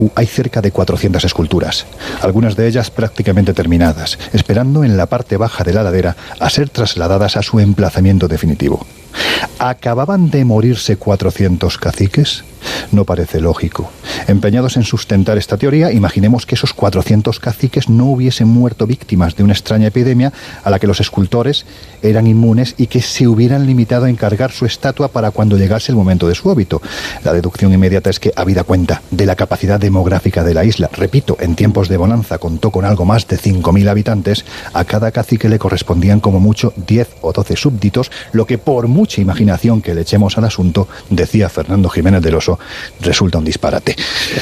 hay cerca de 400 esculturas, algunas de ellas prácticamente terminadas, esperando en la parte baja de la ladera a ser trasladadas a su emplazamiento definitivo. ¿Acababan de morirse 400 caciques? No parece lógico. Empeñados en sustentar esta teoría, imaginemos que esos 400 caciques no hubiesen muerto víctimas de una extraña epidemia a la que los escultores eran inmunes y que se hubieran limitado a encargar su estatua para cuando llegase el momento de su óbito. La deducción inmediata es que, habida cuenta de la capacidad demográfica de la isla, repito, en tiempos de bonanza contó con algo más de 5.000 habitantes, a cada cacique le correspondían como mucho 10 o 12 súbditos, lo que por mucha imaginación que le echemos al asunto, decía Fernando Jiménez del Oso, resulta un disparate.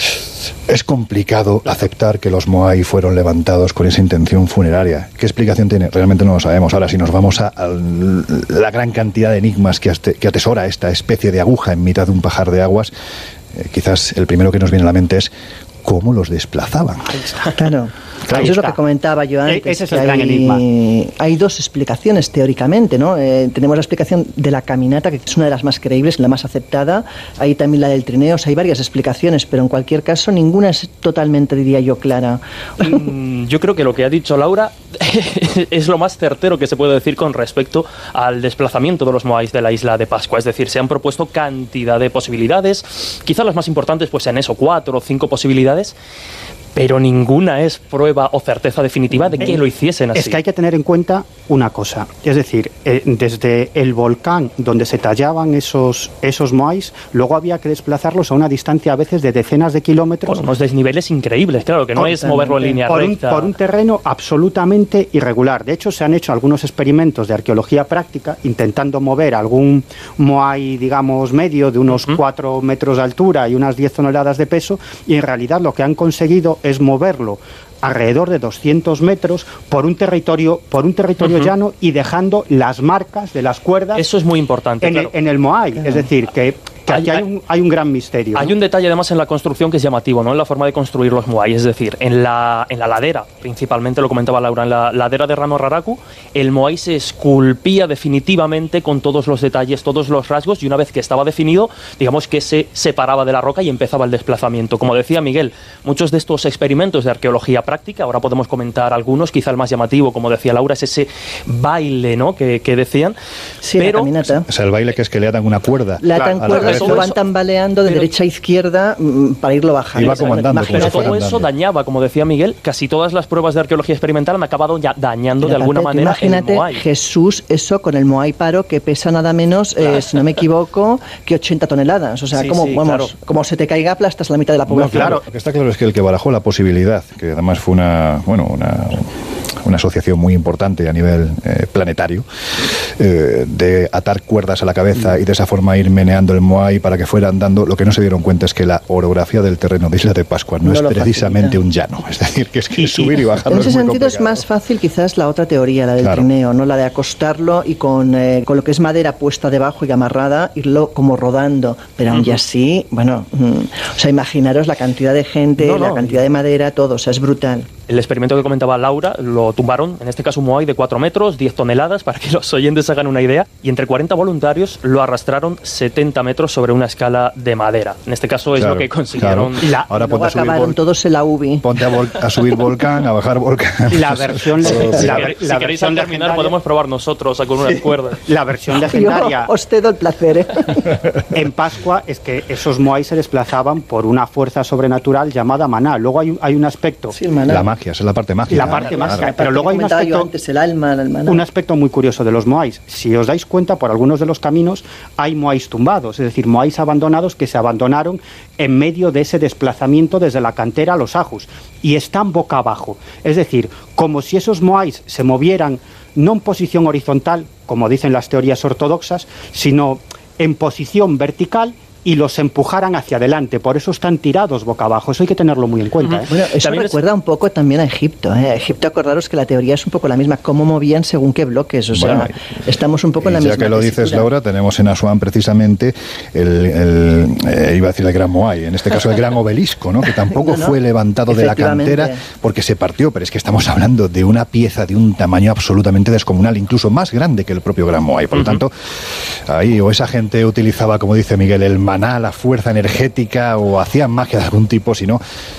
Es complicado aceptar que los Moai fueron levantados con esa intención funeraria. ¿Qué explicación tiene? Realmente no lo sabemos. Ahora, si nos vamos a la gran cantidad de enigmas que atesora esta especie de aguja en mitad de un pajar de aguas, quizás el primero que nos viene a la mente es cómo los desplazaban. Claro. Eso es lo que comentaba yo antes. Ese es el gran enigma. Hay dos explicaciones teóricamente, ¿no? Tenemos la explicación de la caminata, que es una de las más creíbles, la más aceptada. Hay también la del trineo. Hay varias explicaciones, pero en cualquier caso ninguna es totalmente, diría yo, clara. Yo creo que lo que ha dicho Laura es lo más certero que se puede decir con respecto al desplazamiento de los Moais de la isla de Pascua. Es decir, se han propuesto cantidad de posibilidades, quizás las más importantes pues sean 4 o 5 posibilidades, pero ninguna es prueba o certeza definitiva de que lo hiciesen así. Es que hay que tener en cuenta una cosa, es decir, desde el volcán donde se tallaban esos Moais, luego había que desplazarlos a una distancia a veces de decenas de kilómetros. Por unos desniveles increíbles, claro, que no es moverlo en línea recta. Por un terreno absolutamente irregular. De hecho, se han hecho algunos experimentos de arqueología práctica intentando mover algún Moai, digamos, medio de unos 4 metros de altura y unas 10 toneladas de peso, y en realidad lo que han conseguido es moverlo alrededor de 200 metros por un territorio llano y dejando las marcas de las cuerdas. Eso es muy importante. En el Moai, es decir, que aquí hay un gran misterio. Hay un detalle además en la construcción que es llamativo, ¿no? En la forma de construir los Moai, es decir, en la ladera, principalmente lo comentaba Laura, en la ladera de Rano Raraku, el Moai se esculpía definitivamente con todos los detalles, todos los rasgos, y una vez que estaba definido, digamos que se separaba de la roca y empezaba el desplazamiento. Como decía Miguel, muchos de estos experimentos de arqueología práctica, ahora podemos comentar algunos, quizá el más llamativo, como decía Laura, es ese baile, ¿no? que decían. Sí, pero, la caminata. O sea, el baile que es que le atan una cuerda. Le atan cuerdas, lo van tambaleando de derecha a izquierda para irlo bajando. Iba comandando, pero todo eso dañaba, como decía Miguel, casi todas las pruebas de arqueología experimental han acabado ya dañando de alguna manera imagínate el Moai. Jesús, eso con el Moai Paro, que pesa nada menos, si no me equivoco, que 80 toneladas. O sea, como se te caiga, aplastas la mitad de la población. No, claro. Lo que está claro es que el que barajó la posibilidad, que además fue una asociación muy importante a nivel planetario, de atar cuerdas a la cabeza y de esa forma ir meneando el Moai para que fuera andando, lo que no se dieron cuenta es que la orografía del terreno de Isla de Pascua no es precisamente un llano, es decir, que es que subir y bajar. En ese sentido es más fácil quizás la otra teoría, la del trineo, ¿no? La de acostarlo y con lo que es madera puesta debajo y amarrada, irlo como rodando, pero aún así, o sea, imaginaros la cantidad de gente, la cantidad de madera, todo, o sea, es brutal. El experimento que comentaba Laura lo tumbaron, en este caso un Moai de 4 metros, 10 toneladas, para que los oyentes hagan una idea, y entre 40 voluntarios lo arrastraron 70 metros sobre una escala de madera. En este caso es lo que consiguieron. Ahora luego acabaron todos en la UBI. Ponte a subir volcán, a bajar volcán. La versión si queréis al terminar podemos probar nosotros con unas cuerdas. La versión legendaria. Os cedo el placer. En Pascua es que esos Moai se desplazaban por una fuerza sobrenatural llamada maná. Luego hay un aspecto. Sí, maná. La magia, esa es la parte mágica. La parte mágica, pero luego hay un aspecto, antes, el alma, el maná. Un aspecto muy curioso de los Moais. Si os dais cuenta, por algunos de los caminos hay Moais tumbados, es decir, Moais abandonados que se abandonaron en medio de ese desplazamiento desde la cantera a los Ajus, y están boca abajo. Es decir, como si esos Moais se movieran no en posición horizontal, como dicen las teorías ortodoxas, sino en posición vertical, y los empujaran hacia adelante. Por eso están tirados boca abajo. Eso hay que tenerlo muy en cuenta. Bueno, eso también recuerda un poco también a Egipto. Egipto, acordaros que la teoría es un poco la misma, cómo movían según qué bloques. O sea, estamos un poco en la misma. Ya que lo dices, Laura, tenemos en Asuán precisamente iba a decir el Gran Moai, en este caso el Gran Obelisco, ¿no? Que tampoco fue levantado de la cantera porque se partió, pero es que estamos hablando de una pieza de un tamaño absolutamente descomunal, incluso más grande que el propio Gran Moai. Por lo tanto, ahí o esa gente utilizaba, como dice Miguel, el banal, a fuerza energética o hacían magia de algún tipo, sino